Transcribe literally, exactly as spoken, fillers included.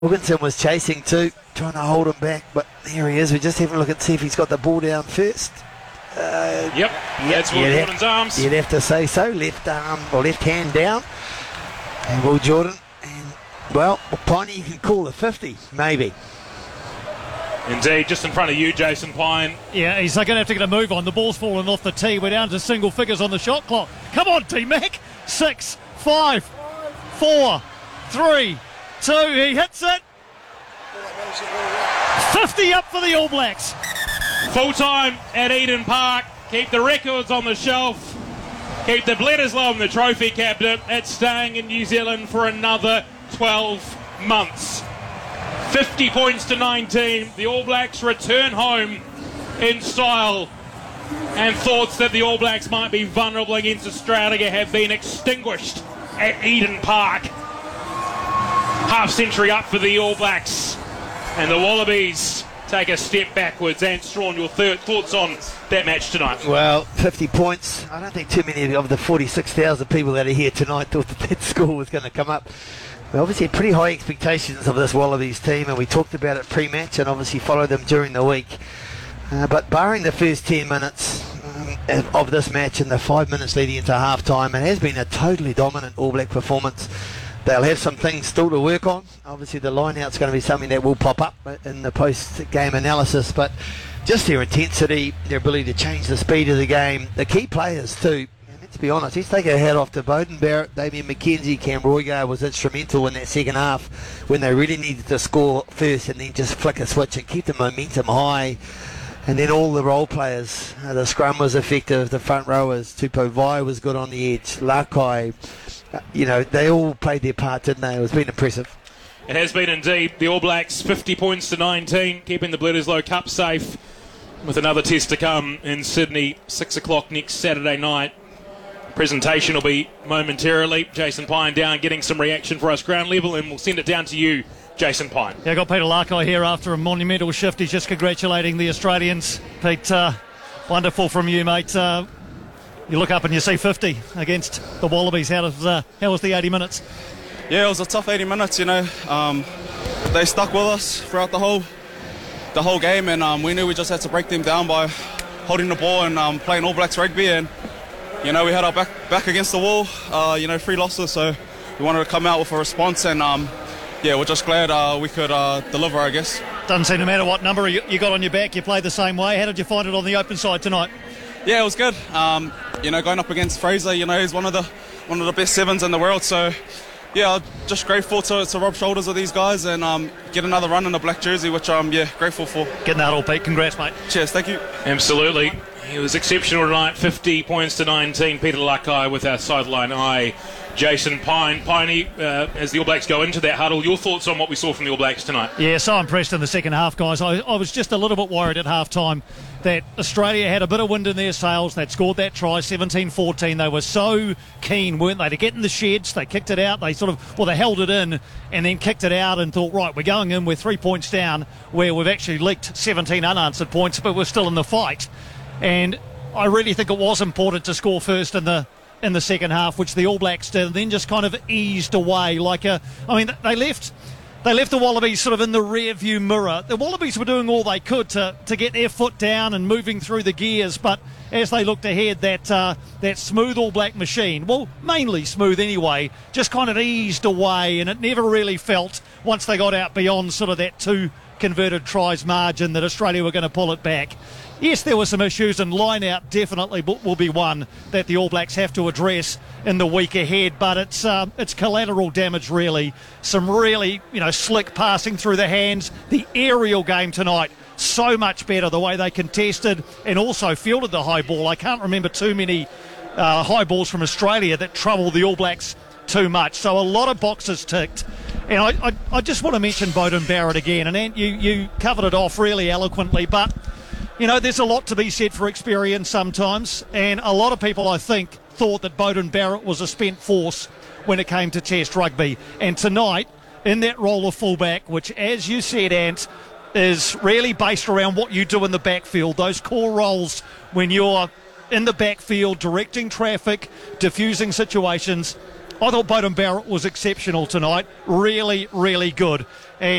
Wilkinson was chasing too, trying to hold him back, but there he is. We're just having a look and see if he's got the ball down first. Uh, yep, that's Will Jordan's have, arms. You'd have to say so. Left arm or left hand down. And Will Jordan. And, well, Piney, you can call the fifty, maybe. Indeed, just in front of you, Jason Pine. Yeah, he's going to have to get a move on. The ball's fallen off the tee. We're down to single figures on the shot clock. Come on, T-Mac. Six, five, four, three, two. He hits it. fifty up for the All Blacks. Full time at Eden Park. Keep the records on the shelf. Keep the Bledisloe and the trophy cabinet. It's staying in New Zealand for another twelve months. fifty points to nineteen. The All Blacks return home in style. And thoughts that the All Blacks might be vulnerable against Australia have been extinguished at Eden Park. Half century up for the All Blacks. And the Wallabies take a step backwards. And Strawn, your third thoughts on that match tonight? Well, fifty points. I don't think too many of the forty-six thousand people that are here tonight thought that that score was going to come up. We obviously had pretty high expectations of this Wallabies team, and we talked about it pre-match and obviously followed them during the week. Uh, but barring the first ten minutes um, of this match and the five minutes leading into half-time, it has been a totally dominant All Black performance. They'll have some things still to work on. Obviously the line-out's going to be something that will pop up in the post-game analysis, but just their intensity, their ability to change the speed of the game, the key players too. To be honest, let's take our hat off to Beauden Barrett, Damien McKenzie. Cam Roygar was instrumental in that second half when they really needed to score first and then just flick a switch and keep the momentum high. And then all the role players, uh, the scrum was effective, the front rowers, Tupou Vai was good on the edge, Lakai, uh, you know, they all played their part, didn't they? It was been impressive. It has been indeed. The All Blacks fifty points to nineteen, keeping the Bledisloe Cup safe with another test to come in Sydney, six o'clock next Saturday night. Presentation will be momentarily. Jason Pine down getting some reaction for us ground level, and we'll send it down to you, Jason Pine. Yeah, I got Peter Lakai here after a monumental shift. He's just congratulating the Australians. Pete, uh, wonderful from you, mate. Uh, you look up and you see fifty against the Wallabies. How was, uh, how was the eighty minutes? Yeah, it was a tough eighty minutes, you know. Um, they stuck with us throughout the whole the whole game, and um, we knew we just had to break them down by holding the ball and um, playing All Blacks rugby. And you know, we had our back back against the wall, uh, you know, three losses, so we wanted to come out with a response, and um, yeah, we're just glad uh, we could uh, deliver, I guess. Doesn't seem no matter what number you, you got on your back, you played the same way. How did you find it on the open side tonight? Yeah, it was good. Um, you know, going up against Fraser, you know, he's one of the one of the best sevens in the world, so yeah, just grateful to, to rub shoulders with these guys and um, get another run in the black jersey, which I'm yeah grateful for. Getting that all, Pete. Congrats, mate. Cheers, thank you. Absolutely. He was exceptional tonight, fifty points to nineteen. Peter Lakai with our sideline eye. Jason Pine. Piney, uh, as the All Blacks go into that huddle, your thoughts on what we saw from the All Blacks tonight? Yeah, so impressed in the second half, guys. I, I was just a little bit worried at half-time that Australia had a bit of wind in their sails. They'd scored that try, seventeen fourteen. They were so keen, weren't they, to get in the sheds. They kicked it out. They sort of, well, they held it in and then kicked it out and thought, right, we're going in, we're three points down, where we've actually leaked seventeen unanswered points, but we're still in the fight. And I really think it was important to score first in the in the second half, which the All Blacks did, and then just kind of eased away like a. I mean, they left they left the Wallabies sort of in the rear view mirror. The Wallabies were doing all they could to, to get their foot down and moving through the gears, but as they looked ahead, that uh, that smooth All Black machine, well, mainly smooth anyway, just kind of eased away, and it never really felt once they got out beyond sort of that two converted tries margin that Australia were going to pull it back. Yes, there were some issues, and line-out definitely will be one that the All Blacks have to address in the week ahead, but it's um, it's collateral damage, really. Some really, you know, slick passing through the hands. The aerial game tonight, so much better, the way they contested and also fielded the high ball. I can't remember too many uh, high balls from Australia that troubled the All Blacks too much. So a lot of boxes ticked. And I, I, I just want to mention Beauden Barrett again, and Ant, you, you covered it off really eloquently, but you know, there's a lot to be said for experience sometimes, and a lot of people, I think, thought that Beauden Barrett was a spent force when it came to Test rugby. And tonight, in that role of fullback, which, as you said, Ant, is really based around what you do in the backfield, those core roles when you're in the backfield, directing traffic, diffusing situations, I thought Beauden Barrett was exceptional tonight. Really, really good. And